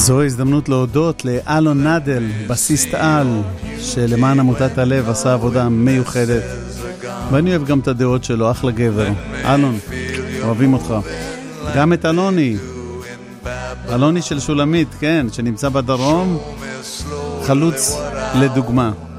זו הזדמנות להודות לאלון נדל, בסיסט על, שלמען עמותת הלב עשה עבודה מיוחדת. ואני אוהב גם את הדעות שלו, אחלה גבר. אלון, אוהבים אותך. גם את אלוני, אלוני של שולמית, כן, שנמצא בדרום, חלוץ לדוגמה.